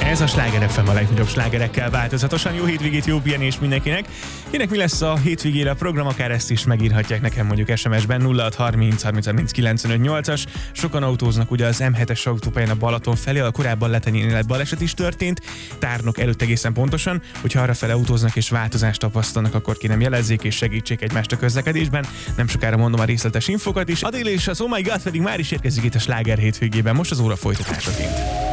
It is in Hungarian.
Ez a Sláger FM a legnagyobb slágerekkel változatosan. Jó hétvégét, jó pihenést mindenkinek. Kinek mi lesz a hétvégére a program, akár ezt is megírhatják nekem mondjuk SMS-ben 0630 30 95 8-as. Sokan autóznak ugye az M7-es autópályán a Balaton felé, a korábban Letenyi baleset is történt. Tárnok előtt egészen pontosan, hogyha arrafele autóznak és változást tapasztalnak, akkor kérem jelezzék és segítsék egymást a közlekedésben. Nem sokára mondom a részletes infokat is. A dél és az Oh My God pedig már is érkezik itt a Sláger hétvégében, most az óra folytatásaként.